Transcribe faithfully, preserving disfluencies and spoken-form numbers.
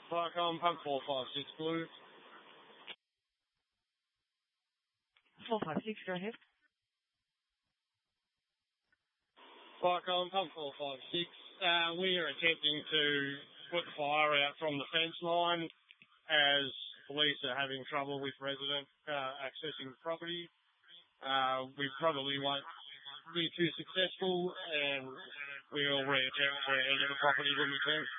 Firecom, pump four five six blue. four five six, go ahead. Firecom, pump four five six. Uh, we are attempting to put fire out from the fence line as police are having trouble with residents uh, accessing the property. Uh, we probably won't be too successful, and we will re-attempt to enter the property when we can.